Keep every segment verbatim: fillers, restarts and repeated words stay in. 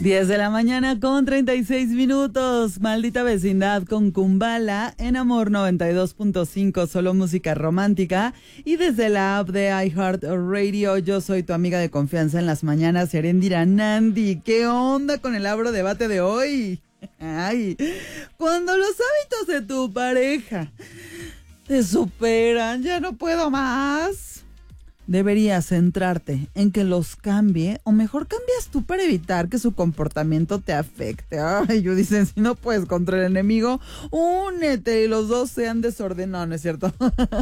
diez de la mañana con treinta y seis minutos. Maldita vecindad con Kumbala en Amor noventa y dos punto cinco, solo música romántica. Y desde la app de iHeartRadio, yo soy tu amiga de confianza en las mañanas, Erendira Nandi. ¿Qué onda con el abro debate de hoy? Ay, cuando los hábitos de tu pareja te superan, ya no puedo más. Deberías centrarte en que los cambie, o mejor cambias tú para evitar que su comportamiento te afecte. Ay, yo dicen, si no puedes contra el enemigo, únete y los dos sean desordenados, ¿no es cierto?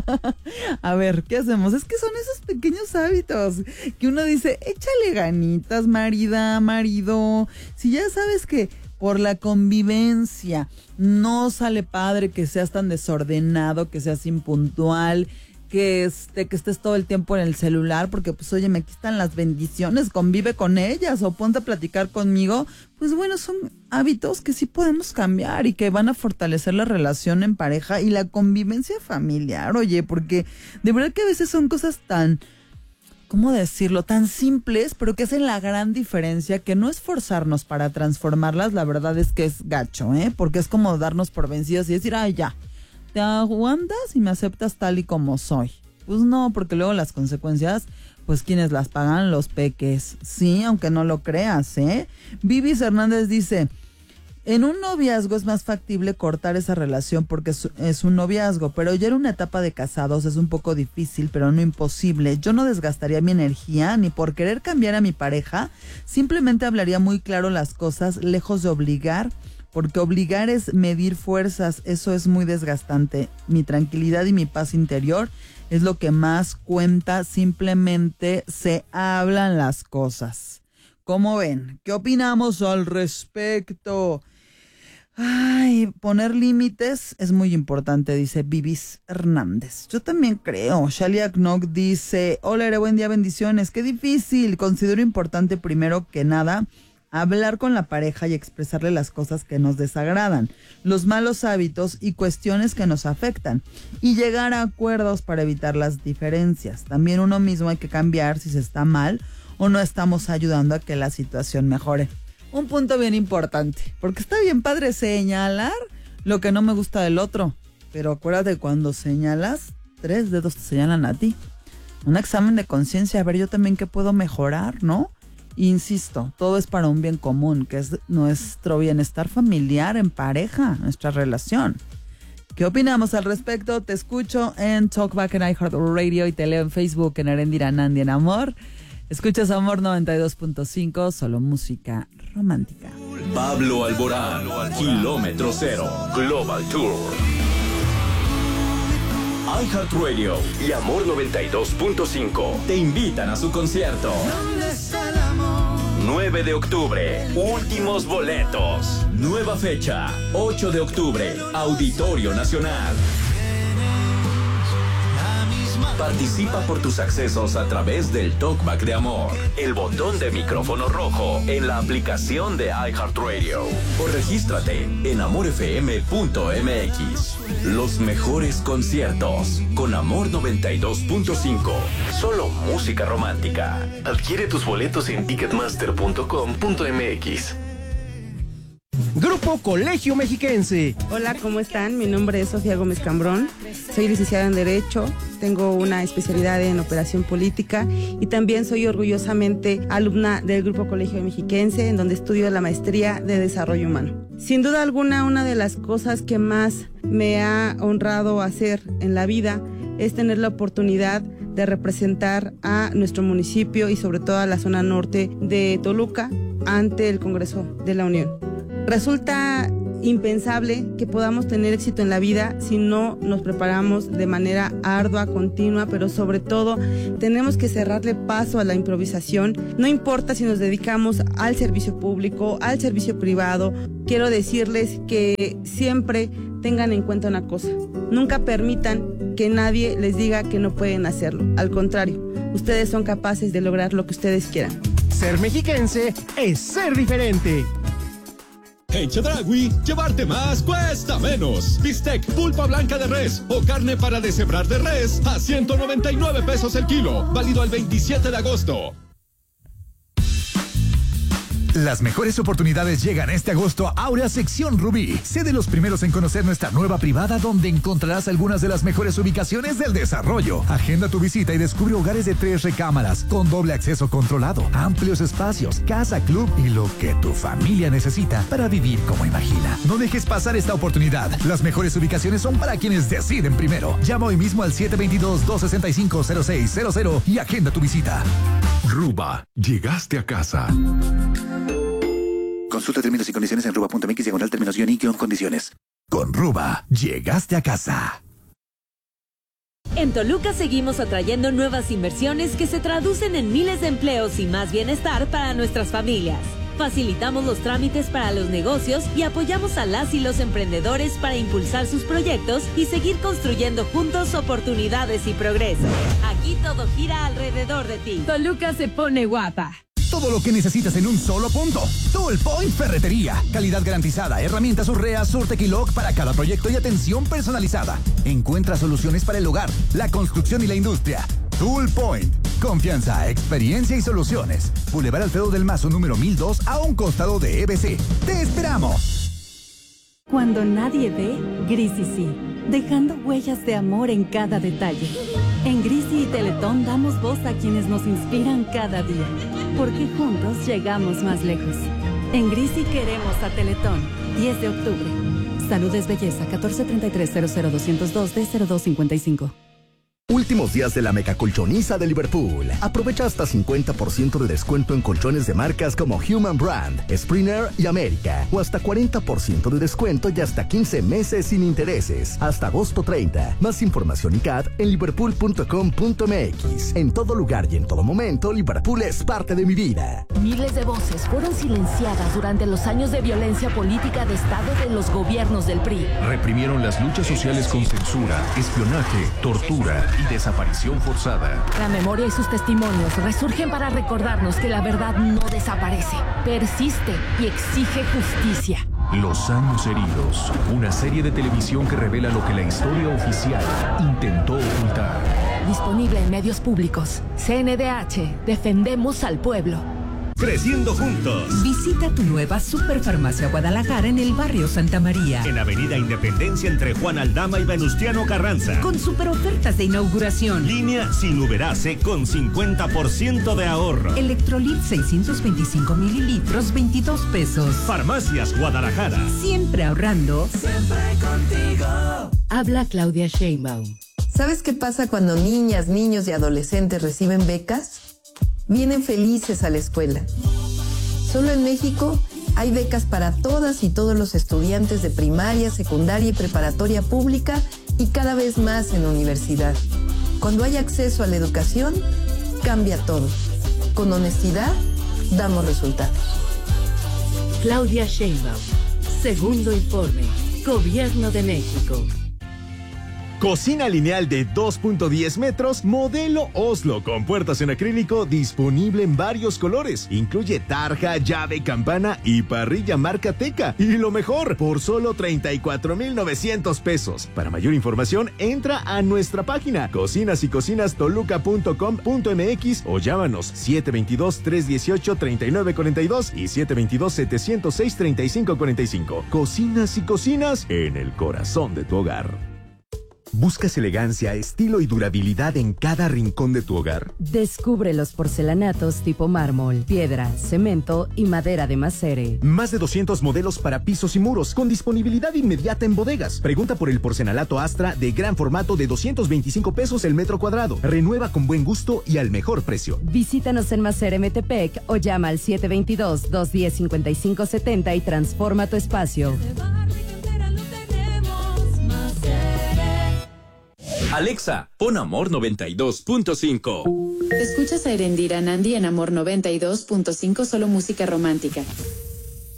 A ver, ¿qué hacemos? Es que son esos pequeños hábitos que uno dice, échale ganitas, marida, marido. Si ya sabes que por la convivencia no sale padre que seas tan desordenado, que seas impuntual, que este, que estés todo el tiempo en el celular, porque pues oye, me quitan las bendiciones, convive con ellas o ponte a platicar conmigo. Pues bueno, son hábitos que sí podemos cambiar y que van a fortalecer la relación en pareja y la convivencia familiar, oye, porque de verdad que a veces son cosas tan, ¿cómo decirlo?, tan simples, pero que hacen la gran diferencia, que no es forzarnos para transformarlas. La verdad es que es gacho, ¿eh? Porque es como darnos por vencidos y decir, ay, ya, te aguantas y me aceptas tal y como soy. Pues no, porque luego las consecuencias, pues quienes las pagan, los peques. Sí, aunque no lo creas, ¿eh? Vivis Hernández dice, en un noviazgo es más factible cortar esa relación porque es, es un noviazgo, pero ya en una etapa de casados es un poco difícil, pero no imposible. Yo no desgastaría mi energía ni por querer cambiar a mi pareja, simplemente hablaría muy claro las cosas, lejos de obligar, porque obligar es medir fuerzas, eso es muy desgastante. Mi tranquilidad y mi paz interior es lo que más cuenta, simplemente se hablan las cosas. ¿Cómo ven? ¿Qué opinamos al respecto? Ay, poner límites es muy importante, dice Vivis Hernández. Yo también creo. Shalia Knock dice, hola, Ere, buen día, bendiciones. Qué difícil. Considero importante primero que nada hablar con la pareja y expresarle las cosas que nos desagradan, los malos hábitos y cuestiones que nos afectan, y llegar a acuerdos para evitar las diferencias. También uno mismo hay que cambiar si se está mal o no estamos ayudando a que la situación mejore. Un punto bien importante, porque está bien padre señalar lo que no me gusta del otro, pero acuérdate, cuando señalas, tres dedos te señalan a ti. Un examen de conciencia, a ver yo también qué puedo mejorar, ¿no? Insisto, todo es para un bien común, que es nuestro bienestar familiar en pareja, nuestra relación. ¿Qué opinamos al respecto? Te escucho en Talkback en iHeartRadio y te leo en Facebook en Erendira Nandi en Amor. Escuchas Amor noventa y dos punto cinco, solo música romántica. Pablo Alborán, Kilómetro Cero, Global Tour. iHeartRadio y Amor noventa y dos punto cinco te invitan a su concierto. nueve de octubre, últimos boletos. Nueva fecha, ocho de octubre, Auditorio Nacional. Participa por tus accesos a través del Talkback de Amor, el botón de micrófono rojo en la aplicación de iHeartRadio, o regístrate en amor f m punto m x. Los mejores conciertos con Amor noventa y dos punto cinco, solo música romántica. Adquiere tus boletos en ticketmaster punto com punto m x. Grupo Colegio Mexiquense. Hola, ¿cómo están? Mi nombre es Sofía Gómez Cambrón. Soy licenciada en Derecho, tengo una especialidad en Operación Política y también soy orgullosamente alumna del Grupo Colegio Mexiquense, en donde estudio la maestría de Desarrollo Humano. Sin duda alguna, una de las cosas que más me ha honrado hacer en la vida es tener la oportunidad de representar a nuestro municipio y sobre todo a la zona norte de Toluca ante el Congreso de la Unión. Resulta impensable que podamos tener éxito en la vida si no nos preparamos de manera ardua, continua, pero sobre todo tenemos que cerrarle paso a la improvisación. No importa si nos dedicamos al servicio público, al servicio privado, quiero decirles que siempre tengan en cuenta una cosa: nunca permitan que nadie les diga que no pueden hacerlo. Al contrario, ustedes son capaces de lograr lo que ustedes quieran. Ser mexiquense es ser diferente. En Chedraui, llevarte más cuesta menos. Bistec, pulpa blanca de res o carne para deshebrar de res a ciento noventa y nueve pesos el kilo. Válido el veintisiete de agosto. Las mejores oportunidades llegan este agosto a Aurea Sección Rubí. Sé de los primeros en conocer nuestra nueva privada, donde encontrarás algunas de las mejores ubicaciones del desarrollo. Agenda tu visita y descubre hogares de tres recámaras, con doble acceso controlado, amplios espacios, casa, club y lo que tu familia necesita para vivir como imagina. No dejes pasar esta oportunidad. Las mejores ubicaciones son para quienes deciden primero. Llama hoy mismo al siete dos dos, dos seis cinco, cero seis cero cero y agenda tu visita. Ruba, llegaste a casa. Consulta términos y condiciones en ruba punto m x diagonal términos guión y guión condiciones. Con Ruba, llegaste a casa. En Toluca seguimos atrayendo nuevas inversiones que se traducen en miles de empleos y más bienestar para nuestras familias. Facilitamos los trámites para los negocios y apoyamos a las y los emprendedores para impulsar sus proyectos y seguir construyendo juntos oportunidades y progreso. Aquí todo gira alrededor de ti. Toluca se pone guapa. Todo lo que necesitas en un solo punto. Tool Point Ferretería. Calidad garantizada, herramientas Urrea, Surtec y Log para cada proyecto y atención personalizada. Encuentra soluciones para el hogar, la construcción y la industria. Tool Point. Confianza, experiencia y soluciones. Boulevard Alfredo del Mazo número mil dos a un costado de E B C. ¡Te esperamos! Cuando nadie ve, Grisi sí. Dejando huellas de amor en cada detalle. En Grisi y Teletón damos voz a quienes nos inspiran cada día. Porque juntos llegamos más lejos. En Grisi queremos a Teletón. diez de octubre. Salud es belleza. catorce treinta y tres cero cero doscientos dos D cero dos cincuenta y cinco. Últimos días de la Meca Colchoniza de Liverpool. Aprovecha hasta cincuenta por ciento de descuento en colchones de marcas como Human Brand, Springer y América. O hasta cuarenta por ciento de descuento y hasta quince meses sin intereses. Hasta agosto treinta. Más información y C A D en liverpool punto com punto m x. En todo lugar y en todo momento, Liverpool es parte de mi vida. Miles de voces fueron silenciadas durante los años de violencia política de Estado de los gobiernos del P R I. Reprimieron las luchas sociales con censura, espionaje, tortura y desaparición forzada. La memoria y sus testimonios resurgen para recordarnos que la verdad no desaparece, persiste y exige justicia. Los años heridos, una serie de televisión que revela lo que la historia oficial intentó ocultar. Disponible en medios públicos. C N D H, defendemos al pueblo. Creciendo juntos. Visita tu nueva Superfarmacia Guadalajara en el barrio Santa María. En Avenida Independencia entre Juan Aldama y Venustiano Carranza. Con super ofertas de inauguración. Línea sin Uberase con cincuenta por ciento de ahorro. Electrolit seiscientos veinticinco mililitros, veintidós pesos. Farmacias Guadalajara. Siempre ahorrando. Siempre contigo. Habla Claudia Sheinbaum. ¿Sabes qué pasa cuando niñas, niños y adolescentes reciben becas? Vienen felices a la escuela. Solo en México hay becas para todas y todos los estudiantes de primaria, secundaria y preparatoria pública y cada vez más en universidad. Cuando hay acceso a la educación, cambia todo. Con honestidad, damos resultados. Claudia Sheinbaum. Segundo informe. Gobierno de México. Cocina lineal de dos punto diez metros, modelo Oslo, con puertas en acrílico, disponible en varios colores. Incluye tarja, llave, campana y parrilla marca Teca. Y lo mejor, por solo treinta y cuatro mil novecientos pesos. Para mayor información, entra a nuestra página cocinas y cocinas toluca punto com punto m x o llámanos siete dos dos, tres uno ocho, tres nueve cuatro dos y siete dos dos, siete cero seis, tres cinco cuatro cinco. Cocinas y cocinas en el corazón de tu hogar. ¿Buscas elegancia, estilo y durabilidad en cada rincón de tu hogar? Descubre los porcelanatos tipo mármol, piedra, cemento y madera de Macere. Más de doscientos modelos para pisos y muros, con disponibilidad inmediata en bodegas. Pregunta por el porcelanato Astra de gran formato de doscientos veinticinco pesos el metro cuadrado. Renueva con buen gusto y al mejor precio. Visítanos en Macere Metepec o llama al siete dos dos, dos uno cero, cinco cinco siete cero y transforma tu espacio. Alexa, pon Amor noventa y dos punto cinco. Escuchas a Erendira Nandi en Amor noventa y dos punto cinco, solo música romántica.